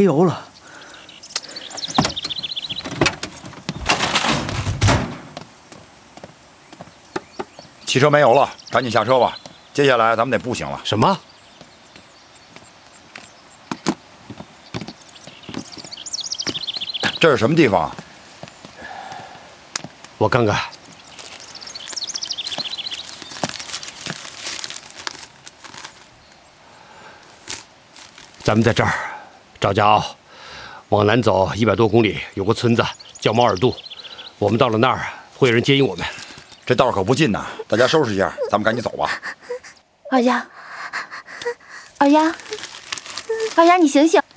油了。 汽车没油了，赶紧下车吧。接下来咱们得步行了。 什么？ 这是什么地方？ 我看看。咱们在这儿，赵家坳，往南走100多公里，有个村子叫毛尔渡。我们到了那儿，会有人接应我们。 这道可不近呐，大家收拾一下，咱们赶紧走吧。 二丫，二丫，二丫，你醒醒！